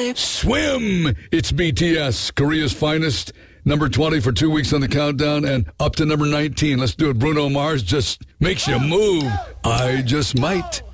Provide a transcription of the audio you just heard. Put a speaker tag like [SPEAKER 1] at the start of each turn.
[SPEAKER 1] Swim! It's BTS, Korea's finest. Number 20 for 2 weeks on the countdown and up to number 19. Let's do it. Bruno Mars just makes you move. I just might.